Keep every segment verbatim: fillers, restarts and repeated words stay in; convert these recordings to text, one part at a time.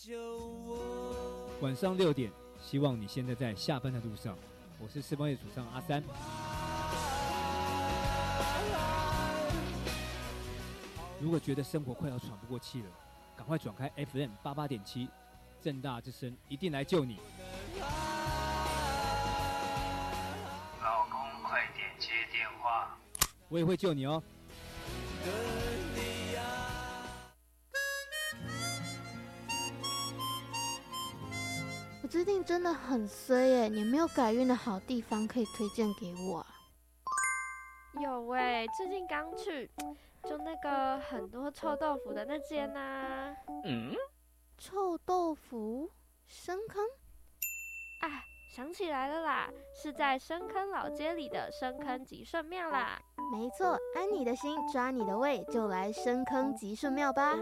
晚上六点，希望你现在在下班的路上。我是四班夜主唱阿三。如果觉得生活快要喘不过气了，赶快转开 F M 八八点七，政大之声一定来救你。 老公，快点接电话。 我也会救你哦。 我最近真的很衰耶，你没有改运的好地方可以推荐给我啊？ 有欸，最近刚去，就那个很多臭豆腐的那间啊。 嗯？臭豆腐？深坑？ 啊，想起来了啦，是在深坑老街里的深坑吉顺庙啦。 没错，安你的心，抓你的胃，就来深坑吉顺庙吧。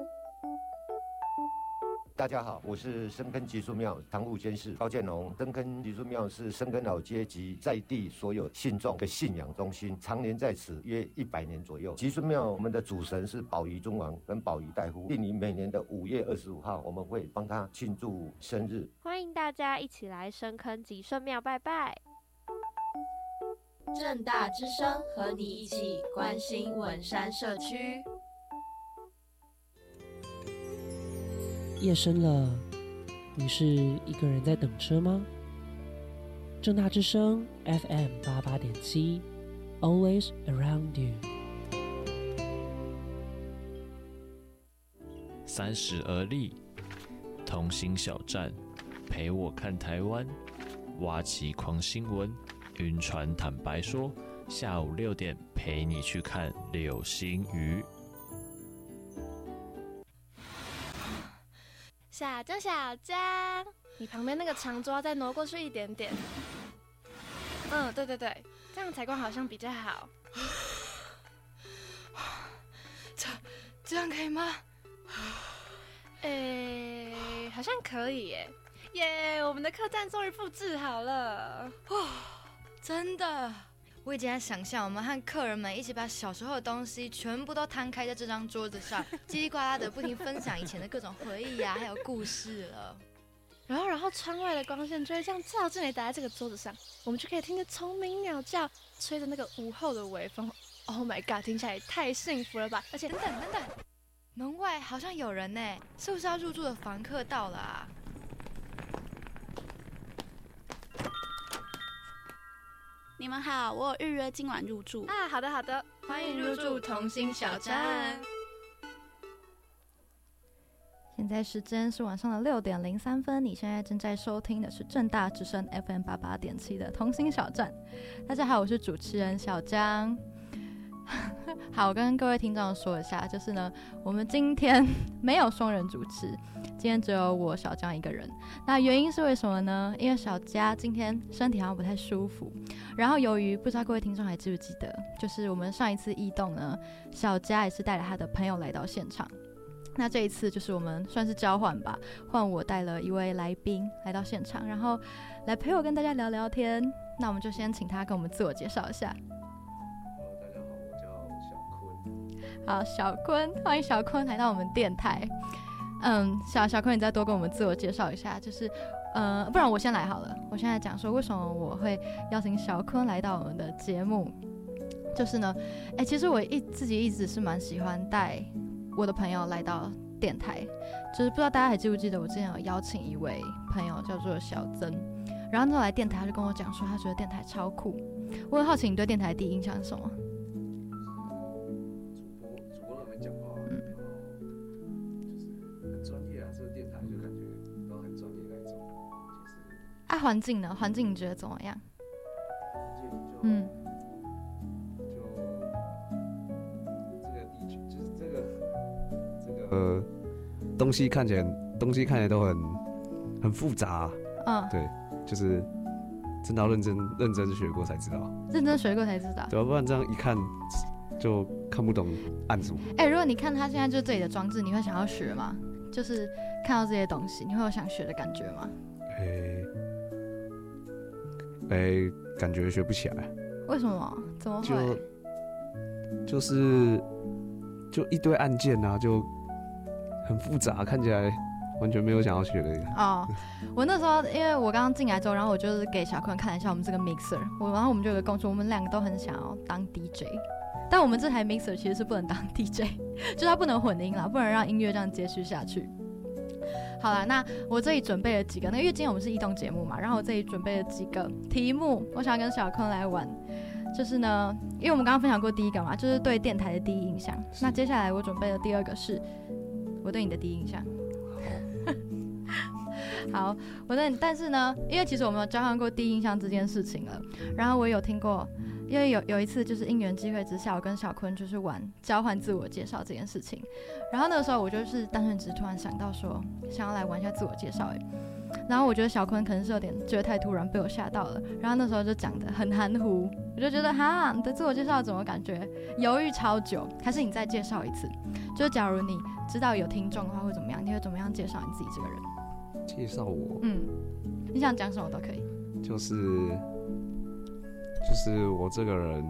大家好，我是深坑吉顺庙堂务监事高建龙。深坑吉顺庙是深坑老街及在地所有信众的信仰中心，常年在此约一百年左右。吉顺庙我们的主神是宝仪尊王跟宝仪大夫，定于每年的五月二十五号，我们会帮他庆祝生日。 欢迎大家一起来深坑吉顺庙拜拜。 政大之声和你一起关心文山社区。 夜深了，你是一个人在等车吗？政大之声 F M 八八点七 ，Always around you。 三十而立，同心小站，陪我看台湾，挖起狂新闻，晕船坦白说，下午六点陪你去看流星雨。 小江，小江，你旁边那个长桌再挪过去一点点。嗯，对对对，这样采光好像比较好。这这样可以吗？诶，好像可以耶！耶，我们的客栈终于布置好了。 哇，真的！我已经在想象我们和客人们一起把小时候的东西全部都摊开在这张桌子上，叽里呱啦的不停分享以前的各种回忆啊，还有故事了。 然后，然后窗外的光线就会这样照进来，打在这个桌子上，我们就可以听着虫鸣鸟叫，吹着那个午后的微风。Oh my god， 听起来也太幸福了吧！而且， 等等等等，门外好像有人呢，是不是要入住的房客到了啊？ 你们好，我有预约今晚入住啊。好的好的， 欢迎入住同心小站。 现在时间是晚上的六点零三分，你现在正在收听的是政大之声 F M 八八点七的同心小站。大家好，我是主持人小江。好，我跟各位听众说一下，就是呢，我们今天没有双人主持，今天只有我小江一个人。那原因是为什么呢？因为小佳今天身体好像不太舒服，然后由于不知道各位听众还记不记得，就是我们上一次异动呢，小佳也是带了他的朋友来到现场。那这一次就是我们算是交换吧，换我带了一位来宾来到现场，然后来陪我跟大家聊聊天。那我们就先请他跟我们自我介绍一下。好，小坤，欢迎小坤来到我们电台。嗯，小小坤，你再多跟我们自我介绍一下，就是，呃，不然我先来好了。我现在讲说为什么我会邀请小坤来到我们的节目，就是呢，哎，其实我一自己一直是蛮喜欢带我的朋友来到电台，就是不知道大家还记不记得我之前有邀请一位朋友叫做小曾，然后那时候来电台他就跟我讲说他觉得电台超酷。我很好奇你对电台的第一印象是什么？啊，环境呢？环境你觉得怎么样？嗯， 就这个地区，就是这个这个呃东西看起来，东西看起来都很很复杂。嗯，对，就是真的要认真认真学过才知道。 认真学过才知道。 对啊，不然这样一看就看不懂按什么。 哎、欸，如果你看他现在就这里的装置，你会想要学吗？就是看到这些东西，你会有想学的感觉吗？ 哎、欸。哎、欸，感觉学不起来。 为什么？怎么会？ 就就是就一堆按键啊，就很复杂，看起来完全没有想要学的。 哦，我那时候因为我刚刚进来之后，然后我就是给小坤看一下我们这个 mixer， 我然后我们就有个共识，我们两个都很想要当 D J， 但我们这台 mixer 其实是不能当 D J， 就是它不能混音啦，不能让音乐这样接续下去。好啦，那我这里准备了几个，那因为今天我们是异动节目嘛，然后我这里准备了几个题目，我想要跟小坤来玩。就是呢，因为我们刚刚分享过第一个嘛，就是对电台的第一印象。那接下来我准备的第二个是我对你的第一印象。好，我对你，但是呢，因为其实我们有交换过第一印象这件事情了，然后我有听过，因为有有一次就是因缘机会之下，我跟小坤就是玩交换自我介绍这件事情，然后那个时候我就是单纯只是突然想到说，想要来玩一下自我介绍，哎。然后我觉得小坤可能是有点觉得太突然，被我吓到了。然后那时候就讲得很含糊，我就觉得哈，你的自我介绍怎么感觉犹豫超久？还是你再介绍一次？就是假如你知道有听众的话会怎么样？你会怎么样介绍你自己这个人？ 介绍我？ 嗯，你想讲什么都可以。 就是就是我这个人，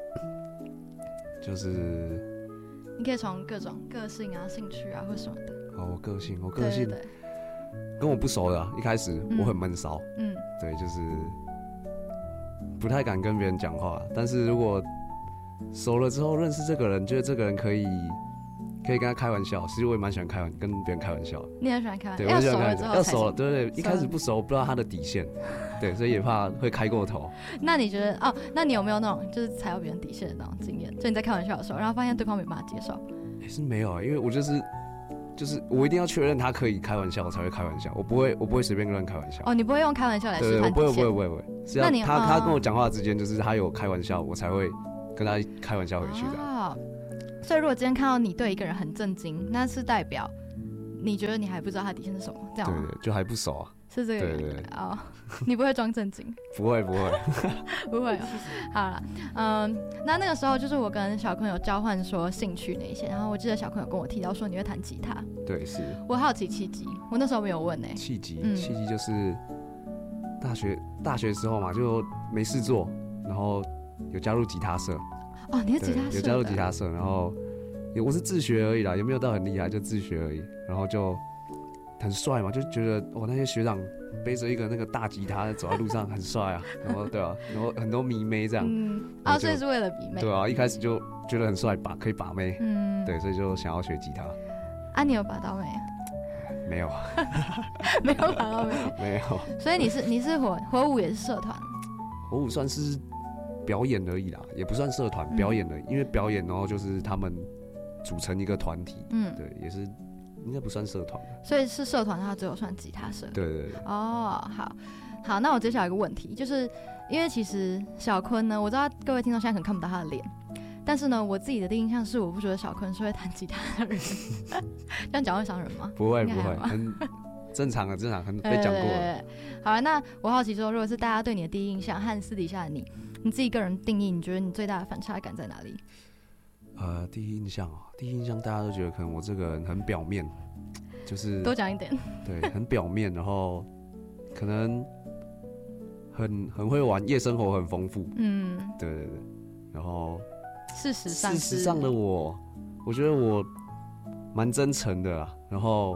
就是你可以从各种个性啊、兴趣啊或什么的。 哦，我个性，我个性。 对对对， 跟我不熟的、啊，一开始我很闷骚， 嗯， 对，就是不太敢跟别人讲话。但是如果熟了之后，认识这个人，觉得这个人可以可以跟他开玩笑。其实我也蛮喜欢开玩跟别人开玩笑。 你很喜欢开玩笑， 对，我喜欢开玩笑。 要熟了，对对对，一开始不熟，不知道他的底线，对，所以也怕会开过头。 那你觉得哦？那你有没有那种就是踩到别人底线的那种经验？就你在开玩笑的时候，然后发现对方没办法接受？ 也是没有，因为我就是。就是我一定要确认他可以开玩笑，我才会开玩笑。我不会，我不会随便乱开玩笑。 哦，你不会用开玩笑来试探底线？ 对，我不会，不会，不会，不会。是要他、 哦、 他跟我讲话之间，就是他有开玩笑，我才会跟他开玩笑回去的。 哦，所以如果今天看到你对一个人很震惊，那是代表你觉得你还不知道他底线是什么，这样吗？ 对对，就还不熟啊。 是这个对对对哦，你不会装正经？ 不会不会不会、哦。好了，嗯，那那个时候就是我跟小坤有交换说兴趣那些，然后我记得小坤有跟我提到说你会弹吉他。 对，是。 我好奇契机，我那时候没有问呢、欸。 契机，契机就是大学大学的时候嘛，就没事做，然后有加入吉他社。 哦，你是吉他社？ 有加入吉他社，然后我是自学而已啦，也没有到很厉害，就自学而已，然后就。很帅嘛，就觉得哦，那些学长背着一个那个大吉他走在路上很帅啊，然后对啊，然后很多迷妹这样， 嗯，啊，所以是为了迷妹， 对啊，一开始就觉得很帅，把可以把妹，嗯，对，所以就想要学吉他。 啊，你有把到妹？ 没有， 没有把到妹， 没有。 所以你是你是火火舞也是社团？ 火舞算是表演而已啦，也不算社团，嗯、表演而已，因为表演然后就是他们组成一个团体，嗯，对，也是。应该不算社团， 所以是社团，它只有算吉他社。 对对对。 哦，好，好，那我接下来有一个问题，就是因为其实小坤呢，我知道各位听众现在可能看不到他的脸，但是呢，我自己的第一印象是，我不觉得小坤是会弹吉他的人。这样讲会伤人吗？ 不会不会，很正常的，正常，很被讲过了。对对对， 好了，那我好奇说，如果是大家对你的第一印象和私底下的你，你自己个人定义，你觉得你最大的反差感在哪里？ 呃，第一印象啊，第一印象大家都觉得可能我这个人很表面，就是多讲一点， 对，很表面，然后可能很很会玩，夜生活很丰富，嗯，对对对，然后事实上， 事实上的我，我觉得我蛮真诚的啦，然后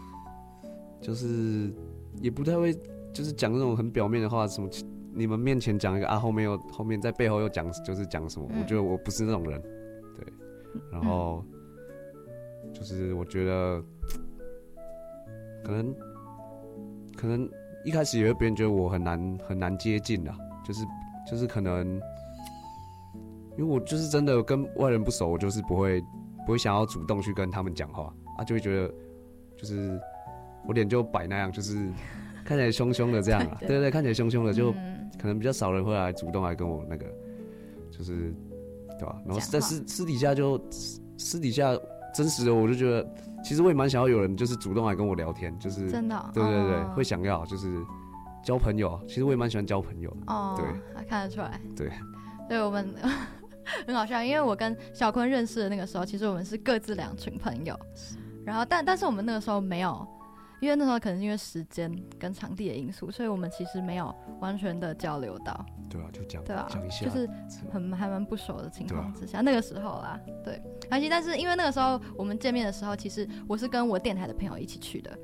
就是也不太会，就是讲那种很表面的话，什么你们面前讲一个啊，后面又后面在背后又讲，就是讲什么，嗯、我觉得我不是那种人。对，然后就是我觉得可能可能一开始也会别人觉得我很难很难接近啦，就是就是可能因为我就是真的跟外人不熟，我就是不会不会想要主动去跟他们讲话啊，就会觉得就是我脸就摆那样，就是看起来凶凶的这样啊，对 对, 对，看起来凶凶的，就可能比较少人会来主动来跟我那个就是。对吧？然后在私私底下就私底下真实的我就觉得，其实我也蛮想要有人就是主动来跟我聊天，就是真的、哦， 对对对，哦、会想要就是交朋友。其实我也蛮喜欢交朋友的。 哦， 对， 看得出来。 对， 对我们很好笑，因为我跟小坤认识的那个时候，其实我们是各自两群朋友，然后但但是我们那个时候没有。因为那时候可能是因为时间跟场地的因素，所以我们其实没有完全的交流到。 对啊，就讲对啊， 讲一下， 就是很还蛮不熟的情况之下，啊、那个时候啦，对。而且但是因为那个时候我们见面的时候，其实我是跟我电台的朋友一起去的，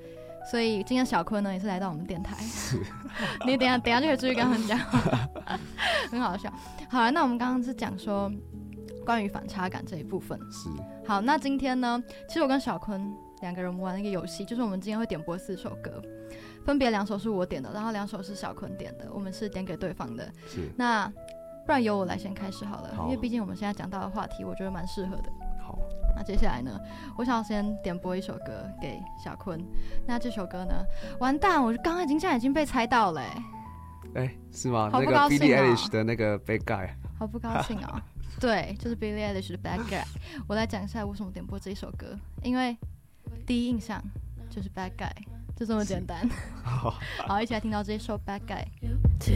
所以今天小坤呢也是来到我们电台，你等一下等一下就可以继续跟他们讲话，很好笑。好了，那我们刚刚是讲说关于反差感这一部分。 是。好， 那今天呢，其实我跟小坤两个人玩一个游戏，就是我们今天会点播四首歌，分别两首是我点的，然后两首是小坤点的，我们是点给对方的。 是。 那不然由我来先开始好了， 好， 因为毕竟我们现在讲到的话题，我觉得蛮适合的。 好。 那接下来呢，我想先点播一首歌给小坤。那这首歌呢，完蛋，我刚刚已经现在已经被猜到了、欸。 哎、欸，是吗？ 好不高兴、哦、 那个 Billie Eilish 的那个 Bad Guy。 好不高兴哦。对，就是 Billie Eilish 的 Bad Guy。我来讲一下为什么点播这一首歌，因为第一印象就是 Bad Guy， 就这么简单。好，一起来听到这一首 Bad Guy。